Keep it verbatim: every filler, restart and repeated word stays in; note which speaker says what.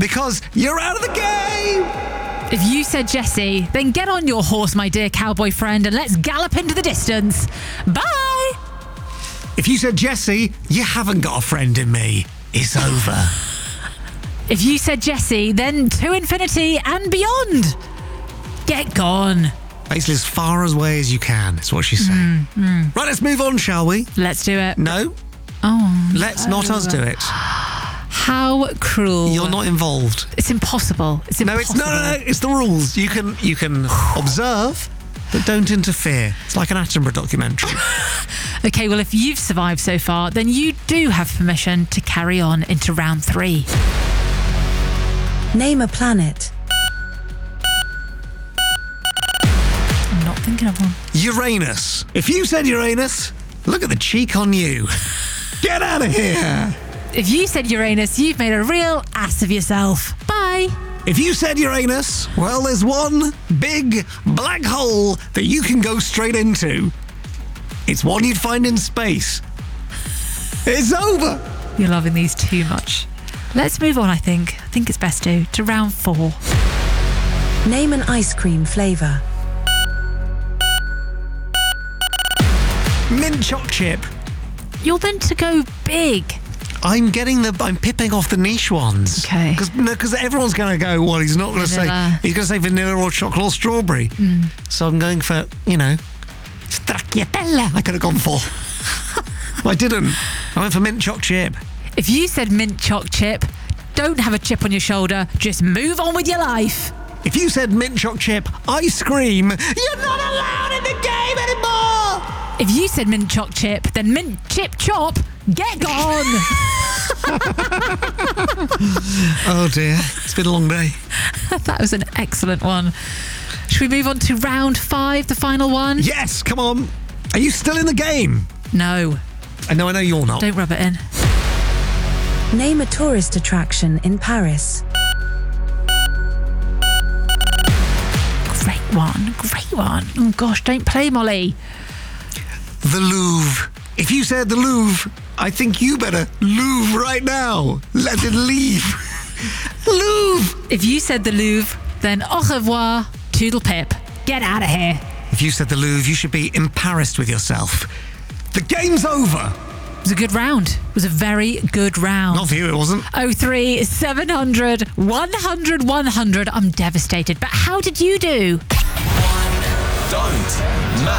Speaker 1: because you're out of the game.
Speaker 2: If you said Jesse, then get on your horse, my dear cowboy friend, and let's gallop into the distance. Bye!
Speaker 1: If you said Jesse, you haven't got a friend in me. It's over.
Speaker 2: If you said Jesse, then to infinity and beyond. Get gone.
Speaker 1: Basically, as far away as you can, is what she's saying.
Speaker 2: Mm, mm.
Speaker 1: Right, let's move on, shall we?
Speaker 2: Let's do it.
Speaker 1: No.
Speaker 2: Oh.
Speaker 1: Let's not us do it.
Speaker 2: How cruel.
Speaker 1: You're not involved.
Speaker 2: It's impossible. It's
Speaker 1: No,
Speaker 2: impossible.
Speaker 1: it's no, no, no. It's the rules. You can you can observe, but don't interfere. It's like an Attenborough documentary.
Speaker 2: Okay, well, if you've survived so far, then you do have permission to carry on into round three.
Speaker 3: Name a planet.
Speaker 2: I'm not thinking of one.
Speaker 1: Uranus. If you said Uranus, look at the cheek on you. Get out of here.
Speaker 2: If you said Uranus, you've made a real ass of yourself. Bye.
Speaker 1: If you said Uranus, well, there's one big black hole that you can go straight into. It's one you'd find in space. It's over.
Speaker 2: You're loving these too much. Let's move on, I think. I think it's best to, to round four.
Speaker 3: Name an ice cream flavour.
Speaker 1: Mint choc chip.
Speaker 2: You're meant to go big.
Speaker 1: I'm getting the. I'm pipping off the niche ones.
Speaker 2: Okay.
Speaker 1: Because no, everyone's going to go. Well, he's not going to say.
Speaker 2: Vanilla.
Speaker 1: He's going to say vanilla or chocolate or strawberry.
Speaker 2: Mm.
Speaker 1: So I'm going for you know, stracciatella. I could have gone for. I didn't. I went for mint choc chip.
Speaker 2: If you said mint choc chip, don't have a chip on your shoulder. Just move on with your life.
Speaker 1: If you said mint choc chip ice cream, you're not allowed in the game anymore.
Speaker 2: If you said mint choc chip, then mint chip chop, get gone.
Speaker 1: Oh dear, it's been a long day.
Speaker 2: That was an excellent one. Should we move on to round five, the final one?
Speaker 1: Yes, come on. Are you still in the game?
Speaker 2: No.
Speaker 1: I know, I know you're not.
Speaker 2: Don't rub it in.
Speaker 3: Name a tourist attraction in Paris.
Speaker 2: Great one, great one. Oh gosh, don't play, Molly.
Speaker 1: The Louvre. If you said the Louvre, I think you better Louvre right now. Let it leave. Louvre.
Speaker 2: If you said the Louvre, then au revoir, toodle pip. Get out of here.
Speaker 1: If you said the Louvre, you should be embarrassed with yourself. The game's over.
Speaker 2: It was a good round. It was a very good round.
Speaker 1: Not for you, it wasn't.
Speaker 2: oh three, seven hundred, one hundred, one hundred. I'm devastated. But how did you do?
Speaker 4: Don't Matt.